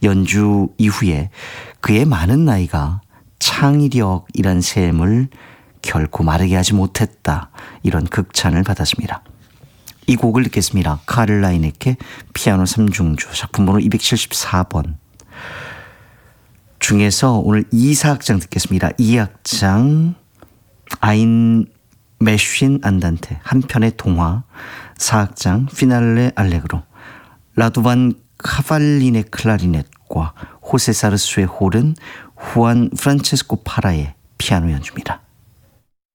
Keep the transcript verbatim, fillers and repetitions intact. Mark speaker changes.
Speaker 1: 연주 이후에 그의 많은 나이가 창의력이란 샘을 결코 마르게 하지 못했다. 이런 극찬을 받았습니다. 이 곡을 듣겠습니다. 카를 라이네케 피아노 삼 중주 작품 번호 이백칠십사 번 중에서 오늘 이 사악장 듣겠습니다. 이 악장 아인 메쉰 안단테 한편의 동화 사악장 피날레 알레그로 라도반 카발리네 클라리넷과 호세 사르스의 홀은 후안 프란체스코 파라의 피아노 연주입니다.